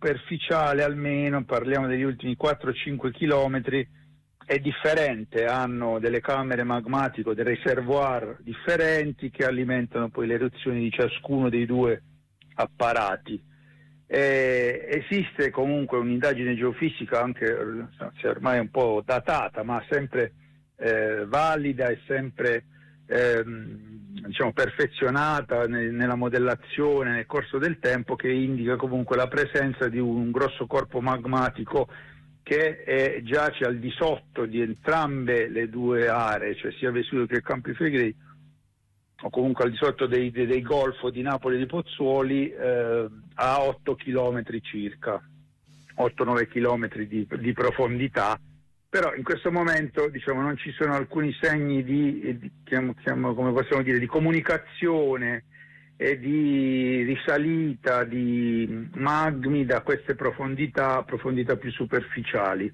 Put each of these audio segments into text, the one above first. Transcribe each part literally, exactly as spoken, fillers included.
superficiale, almeno parliamo degli ultimi quattro cinque chilometri, è differente, hanno delle camere magmatiche, dei reservoir differenti che alimentano poi le eruzioni di ciascuno dei due apparati. Eh, esiste comunque un'indagine geofisica, anche se ormai è un po' datata, ma sempre eh, valida e sempre ehm, diciamo perfezionata ne, nella modellazione nel corso del tempo, che indica comunque la presenza di un grosso corpo magmatico che è, giace al di sotto di entrambe le due aree, cioè sia Vesuvio che Campi Flegrei, o comunque al di sotto dei, dei, dei golfo di Napoli e di Pozzuoli, eh, a otto chilometri circa, otto nove chilometri di, di profondità. Però in questo momento, diciamo, non ci sono alcuni segni di, di chiamo, chiamo, come possiamo dire, di comunicazione e di risalita di magmi da queste profondità, profondità più superficiali.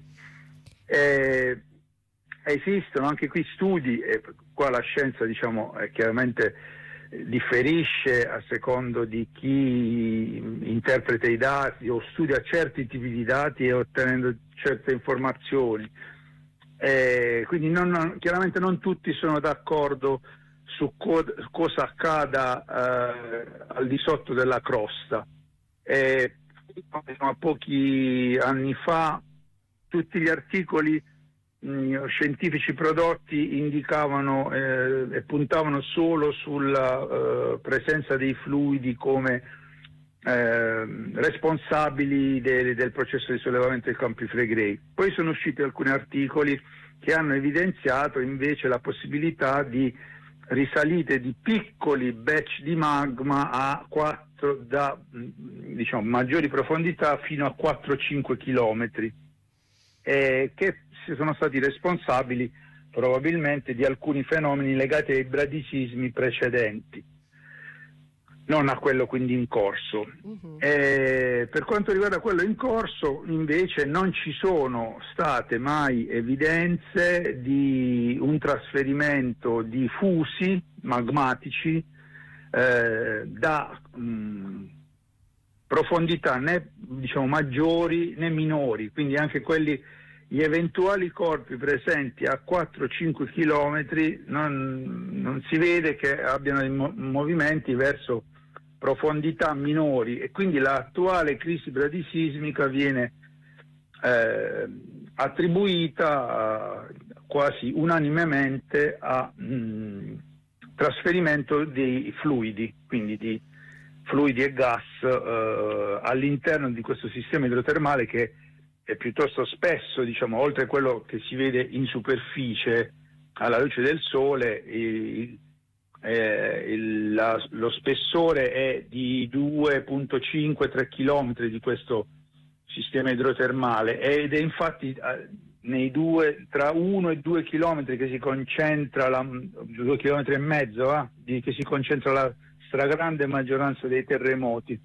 Eh, esistono anche qui studi, e qua la scienza, diciamo, eh, chiaramente eh, differisce a secondo di chi interpreta i dati o studia certi tipi di dati e ottenendo certe informazioni. Eh, quindi non, non, chiaramente non tutti sono d'accordo su co- cosa accada eh, al di sotto della crosta. Eh, a pochi anni fa tutti gli articoli mh, scientifici prodotti indicavano eh, e puntavano solo sulla eh, presenza dei fluidi come eh, responsabili de- del processo di sollevamento dei Campi Flegrei. Poi sono usciti alcuni articoli che hanno evidenziato invece la possibilità di risalite di piccoli batch di magma a quattro, da diciamo maggiori profondità fino a quattro cinque chilometri, eh, che sono stati responsabili probabilmente di alcuni fenomeni legati ai bradisismi precedenti, non a quello quindi in corso. Uh-huh. Eh, per quanto riguarda quello in corso, invece, non ci sono state mai evidenze di un trasferimento di fusi magmatici eh, da mh, profondità né diciamo maggiori né minori, quindi anche quelli, gli eventuali corpi presenti a quattro cinque chilometri non, non si vede che abbiano dei mo- movimenti verso profondità minori, e quindi l'attuale crisi bradisismica viene eh, attribuita eh, quasi unanimemente a mh, trasferimento dei fluidi, quindi di fluidi e gas eh, all'interno di questo sistema idrotermale, che è piuttosto spesso, diciamo, oltre a quello che si vede in superficie alla luce del sole, il, Eh, il, la, lo spessore è di due virgola cinque tre chilometri di questo sistema idrotermale, ed è infatti eh, nei due, tra uno e due chilometri che si concentra la, due chilometri e mezzo eh, di, che si concentra la stragrande maggioranza dei terremoti.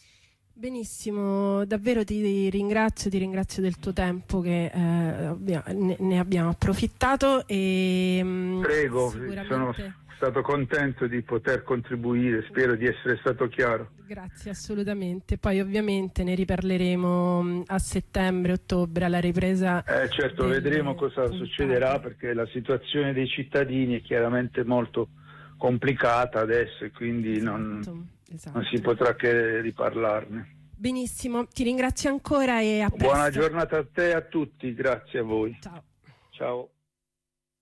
Benissimo, davvero ti ringrazio, ti ringrazio del tuo tempo, che eh, abbia, ne, ne abbiamo approfittato. E prego, sicuramente... sono stato contento di poter contribuire, spero di essere stato chiaro. Grazie, assolutamente. Poi ovviamente ne riparleremo a settembre, ottobre, alla ripresa. Eh, certo, vedremo cosa puntate. succederà, perché la situazione dei cittadini è chiaramente molto complicata adesso, e quindi esatto, non, esatto. non si potrà che riparlarne. Benissimo, ti ringrazio ancora e a presto. Buona giornata a te e a tutti, grazie a voi. Ciao. Ciao.